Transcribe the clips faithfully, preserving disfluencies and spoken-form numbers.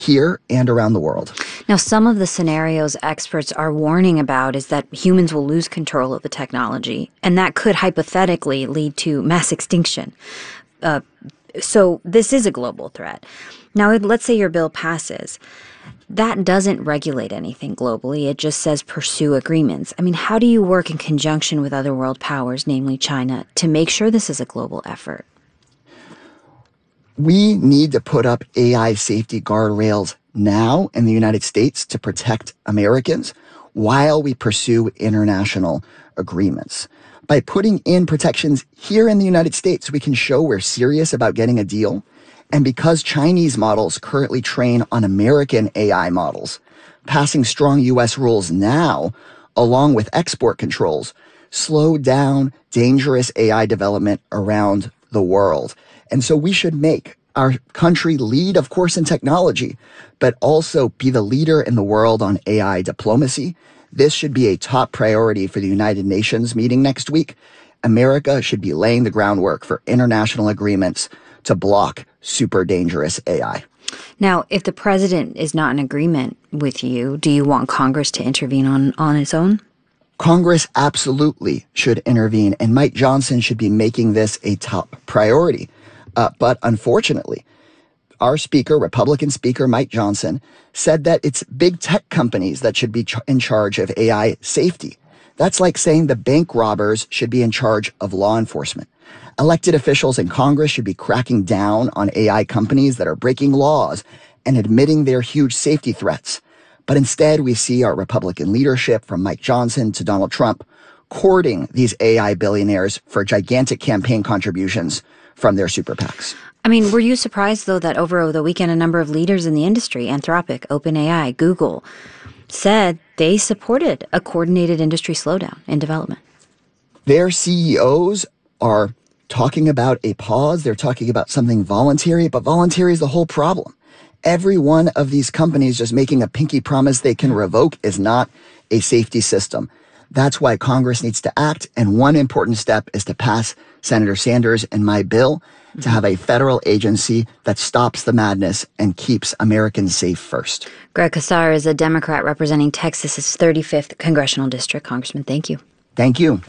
here and around the world. Now, some of the scenarios experts are warning about is that humans will lose control of the technology, and that could hypothetically lead to mass extinction. Uh, so this is a global threat. Now, let's say your bill passes. That doesn't regulate anything globally. It just says pursue agreements. I mean, how do you work in conjunction with other world powers, namely China, to make sure this is a global effort? We need to put up A I safety guardrails now in the United States to protect Americans while we pursue international agreements. By putting in protections here in the United States, we can show we're serious about getting a deal. And because Chinese models currently train on American A I models, passing strong U S rules now, along with export controls, slow down dangerous A I development around the world. And so we should make our country lead, of course, in technology, but also be the leader in the world on A I diplomacy. This should be a top priority for the United Nations meeting next week. America should be laying the groundwork for international agreements to block super dangerous A I. Now, if the president is not in agreement with you, do you want Congress to intervene on, on its own? Congress absolutely should intervene, and Mike Johnson should be making this a top priority. Uh, but unfortunately, our speaker, Republican Speaker Mike Johnson, said that it's big tech companies that should be ch- in charge of A I safety. That's like saying the bank robbers should be in charge of law enforcement. Elected officials in Congress should be cracking down on A I companies that are breaking laws and admitting their huge safety threats. But instead, we see our Republican leadership, from Mike Johnson to Donald Trump, courting these A I billionaires for gigantic campaign contributions from their super PACs. I mean, were you surprised, though, that over the weekend, a number of leaders in the industry, Anthropic, OpenAI, Google, said they supported a coordinated industry slowdown in development? Their C E Os are talking about a pause. They're talking about something voluntary, but voluntary is the whole problem. Every one of these companies just making a pinky promise they can revoke is not a safety system. That's why Congress needs to act. And one important step is to pass Senator Sanders and my bill to have a federal agency that stops the madness and keeps Americans safe first. Greg Casar is a Democrat representing Texas's thirty-fifth congressional district. Congressman, thank you. Thank you.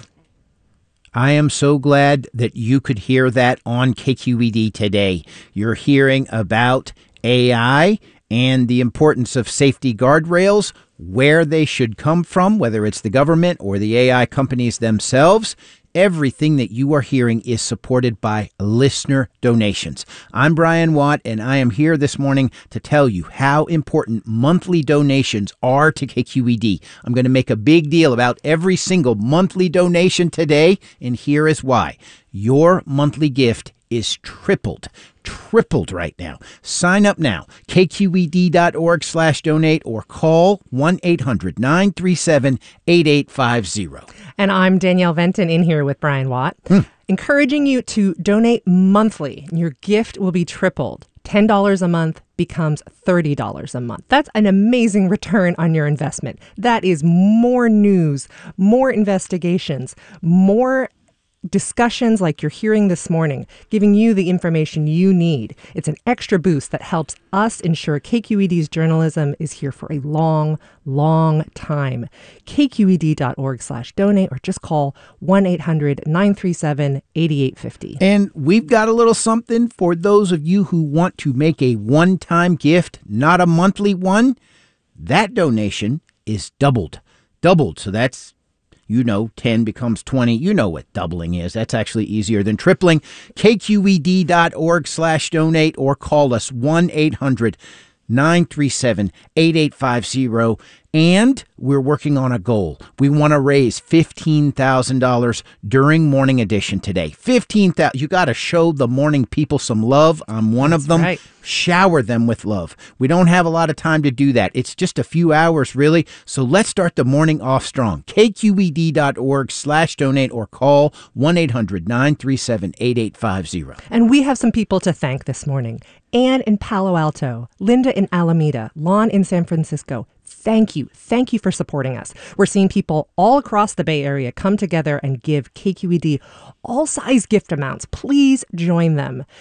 I am so glad that you could hear that on K Q E D today. You're hearing about A I and the importance of safety guardrails, where they should come from, whether it's the government or the A I companies themselves. Everything that you are hearing is supported by listener donations. I'm Brian Watt, and I am here this morning to tell you how important monthly donations are to K Q E D. I'm going to make a big deal about every single monthly donation today, and here is why. Your monthly gift is tripled, tripled right now. Sign up now, K Q E D dot org slash donate, or call one eight hundred nine three seven eight eight five zero. And I'm Danielle Venton in here with Brian Watt, hmm. encouraging you to donate monthly. Your gift will be tripled. ten dollars a month becomes thirty dollars a month. That's an amazing return on your investment. That is more news, more investigations, more discussions like you're hearing this morning, giving you the information you need. It's an extra boost that helps us ensure K Q E D's journalism is here for a long, long time. K Q E D dot org slash donate, or just call one eight hundred nine three seven eight eight five zero. And we've got a little something for those of you who want to make a one-time gift, not a monthly one. That donation is doubled. Doubled. So that's, you know, ten becomes twenty. You know what doubling is. That's actually easier than tripling. K Q E D dot org slash donate, or call us one eight hundred nine three seven eight eight five zero. And we're working on a goal. We want to raise fifteen thousand dollars during Morning Edition today. fifteen thousand dollars. You got to show the morning people some love. I'm one That's of them. Right. Shower them with love. We don't have a lot of time to do that. It's just a few hours, really. So let's start the morning off strong. K Q E D dot org slash donate, or call one eight hundred nine three seven eight eight five zero. And we have some people to thank this morning. Anne in Palo Alto, Linda in Alameda, Lon in San Francisco. Thank you. Thank you for supporting us. We're seeing people all across the Bay Area come together and give K Q E D all size gift amounts. Please join them.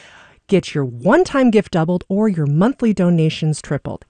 Get your one-time gift doubled or your monthly donations tripled.